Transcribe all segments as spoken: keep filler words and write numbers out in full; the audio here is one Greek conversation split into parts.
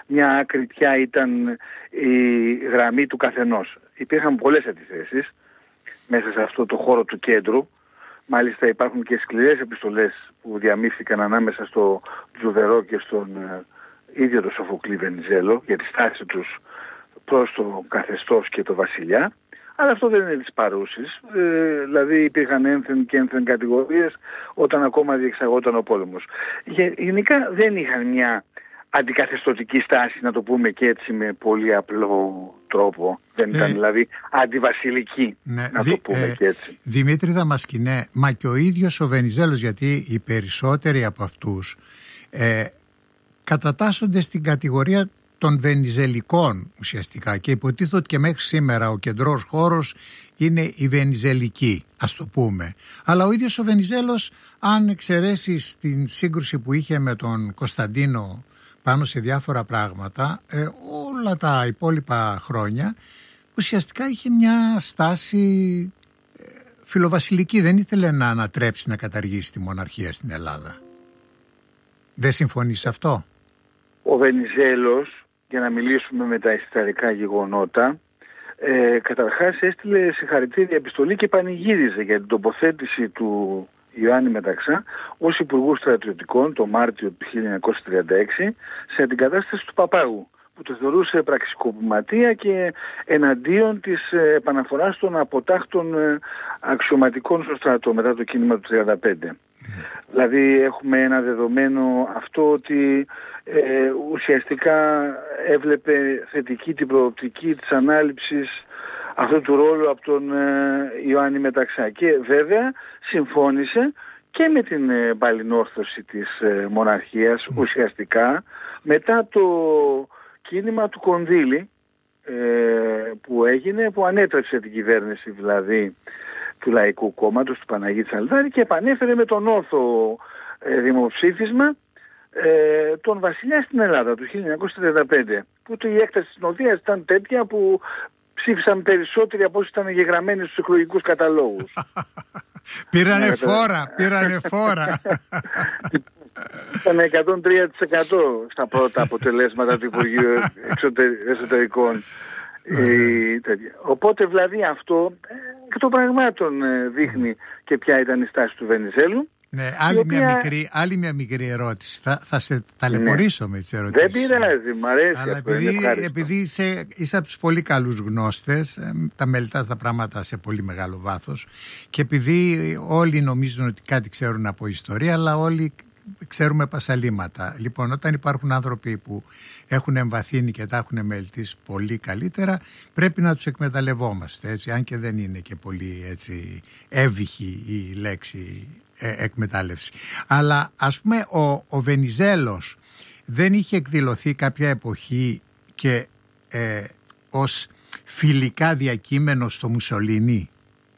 μια άκρη ποια ήταν η γραμμή του καθενός. Υπήρχαν πολλές αντιθέσεις μέσα σε αυτό το χώρο του κέντρου. Μάλιστα υπάρχουν και σκληρές επιστολές που διαμήφθηκαν ανάμεσα στο Τζουδερό και στον ε, ίδιο τον Σοφοκλή Βενιζέλο για τη στάση τους προς το καθεστώς και το βασιλιά. Αλλά αυτό δεν είναι της παρούσης. Ε, δηλαδή υπήρχαν ένθεν και ένθεν κατηγορίες όταν ακόμα διεξαγόταν ο πόλεμος. Γενικά δεν είχαν μια αντικαθεστωτική στάση, να το πούμε και έτσι με πολύ απλό τρόπο. Δεν ήταν ε, δηλαδή αντιβασιλική, ναι, να δι, το πούμε ε, και έτσι. Δημήτρη Δαμασκηνέ, μα και ο ίδιος ο Βενιζέλος, γιατί οι περισσότεροι από αυτούς ε, κατατάσσονται στην κατηγορία των βενιζελικών ουσιαστικά και υποτίθεται ότι και μέχρι σήμερα ο κεντρός χώρος είναι η βενιζελική, ας το πούμε. Αλλά ο ίδιος ο Βενιζέλος, αν εξαιρέσεις την σύγκρουση που είχε με τον Κωνσταντίνο πάνω σε διάφορα πράγματα, ε, όλα τα υπόλοιπα χρόνια ουσιαστικά είχε μια στάση ε, φιλοβασιλική. Δεν ήθελε να ανατρέψει, να καταργήσει τη μοναρχία στην Ελλάδα. Δεν συμφωνείς σε αυτό? Ο Βενιζέλος, για να μιλήσουμε με τα ιστορικά γεγονότα, ε, καταρχάς έστειλε συγχαρητήρια επιστολή και πανηγύριζε για την τοποθέτηση του Ιωάννη Μεταξά ως Υπουργού Στρατιωτικών το Μάρτιο του χίλια εννιακόσια τριάντα έξι σε αντικατάσταση του Παπάγου, που το θεωρούσε πραξικοπηματία και εναντίον της επαναφοράς των αποτάχτων αξιωματικών στο στρατό μετά το κίνημα του τριάντα πέντε. Mm. Δηλαδή έχουμε ένα δεδομένο αυτό ότι ε, ουσιαστικά έβλεπε θετική την προοπτική της ανάληψης αυτού του ρόλου από τον ε, Ιωάννη Μεταξά και βέβαια συμφώνησε και με την ε, παλινόρθωση της ε, μοναρχίας mm. ουσιαστικά μετά το κίνημα του Κονδύλη ε, που έγινε, που ανέτρεψε την κυβέρνηση δηλαδή του Λαϊκού Κόμματος, του Παναγίτη Σαλδάρη, και επανέφερε με τον όρθο ε, δημοψήφισμα ε, τον βασιλιά στην Ελλάδα του χίλια εννιακόσια τριάντα πέντε, που η έκταση της νοδείας ήταν τέτοια που ψήφισαν περισσότεροι από όσοι ήταν εγγεγραμμένοι στους εκλογικούς καταλόγους. Πήρανε φόρα, πήρανε φόρα. Ήταν εκατόν τρία τοις εκατό στα πρώτα αποτελέσματα του Υπουργείου Εσωτερικών. Ε, Οπότε δηλαδή αυτό εκ των πραγμάτων δείχνει και ποια ήταν η στάση του Βενιζέλου. Ναι, άλλη, οποία... μια μικρή, άλλη μια μικρή ερώτηση. Θα, θα σε ταλαιπωρήσω, ναι, με τις ερωτήσεις. Δεν πειράζει, μ' αρέσει. Αλλά αυτό, επειδή, επειδή είσαι, είσαι από τους πολύ καλούς γνώστες, τα μελετάς τα πράγματα σε πολύ μεγάλο βάθος, και επειδή όλοι νομίζουν ότι κάτι ξέρουν από ιστορία, αλλά όλοι ξέρουμε πασαλήματα. Λοιπόν, όταν υπάρχουν άνθρωποι που έχουν εμβαθύνει και τα έχουν μελετήσει πολύ καλύτερα, πρέπει να τους εκμεταλλευόμαστε, έτσι, αν και δεν είναι και πολύ έτσι εύβυχη η λέξη ε, εκμετάλλευση. Αλλά ας πούμε ο, ο Βενιζέλος δεν είχε εκδηλωθεί κάποια εποχή και ε, ως φιλικά διακείμενο στο Μουσολίνι?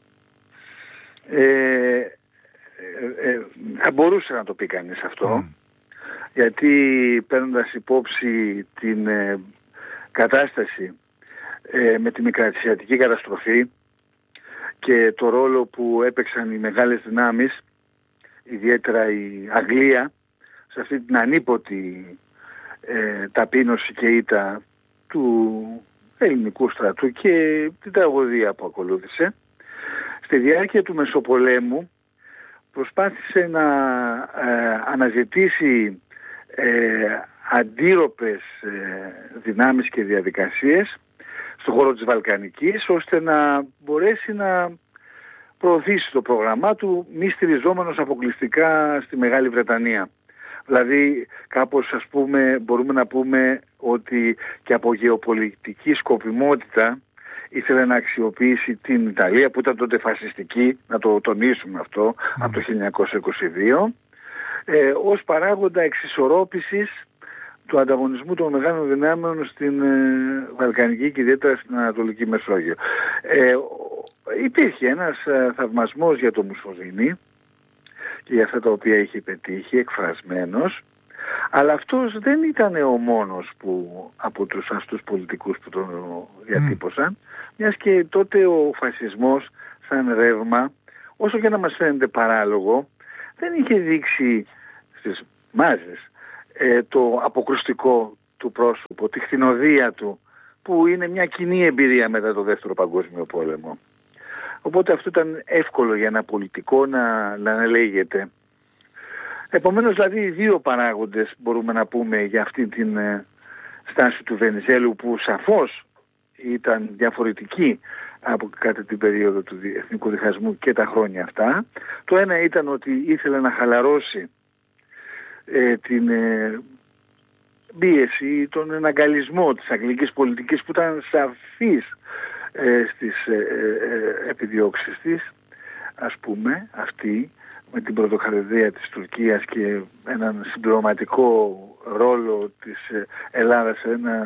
Ε, Ε, θα μπορούσε να το πει κανείς αυτό, mm. γιατί παίρνοντας υπόψη την ε, κατάσταση ε, με τη μικρασιατική καταστροφή και το ρόλο που έπαιξαν οι μεγάλες δυνάμεις, ιδιαίτερα η Αγγλία, σε αυτή την ανίποτη ε, ταπείνωση και ήττα του ελληνικού στρατού και την τραγωδία που ακολούθησε, στη διάρκεια του Μεσοπολέμου προσπάθησε να ε, αναζητήσει ε, αντίρροπες ε, δυνάμεις και διαδικασίες στον χώρο της Βαλκανικής, ώστε να μπορέσει να προωθήσει το πρόγραμμά του μη στηριζόμενος αποκλειστικά στη Μεγάλη Βρετανία. Δηλαδή κάπως, ας πούμε, μπορούμε να πούμε ότι και από γεωπολιτική σκοπιμότητα ήθελε να αξιοποιήσει την Ιταλία, που ήταν τότε φασιστική, να το τονίσουμε αυτό, mm. από το χίλια εννιακόσια είκοσι δύο, ε, ως παράγοντα εξισορρόπησης του ανταγωνισμού των μεγάλων δυνάμεων στην ε, Βαλκανική και ιδιαίτερα στην Ανατολική Μεσόγειο. Ε, υπήρχε ένας ε, θαυμασμός για το Μουσολίνι και για αυτά τα οποία είχε πετύχει, εκφρασμένος, αλλά αυτός δεν ήταν ο μόνος που, από τους αστούς πολιτικούς που τον διατύπωσαν, mm. μιας και τότε ο φασισμός σαν ρεύμα, όσο και να μας φαίνεται παράλογο, δεν είχε δείξει στις μάζες ε, το αποκρουστικό του πρόσωπο, τη χθινοδία του, που είναι μια κοινή εμπειρία μετά το Δεύτερο Παγκόσμιο Πόλεμο. Οπότε αυτό ήταν εύκολο για ένα πολιτικό να, να αναλέγεται. Επομένως, δηλαδή, οι δύο παράγοντες μπορούμε να πούμε για αυτή την ε, στάση του Βενιζέλου, που σαφώς ήταν διαφορετική από κατά την περίοδο του εθνικού διχασμού και τα χρόνια αυτά. Το ένα ήταν ότι ήθελε να χαλαρώσει ε, την ε, πίεση, τον εναγκαλισμό της αγγλικής πολιτικής, που ήταν σαφής ε, στις ε, ε, επιδιώξεις της, ας πούμε, αυτή, με την πρωτοκαθεδρία της Τουρκίας και έναν συμπληρωματικό ρόλο της Ελλάδας σε ένα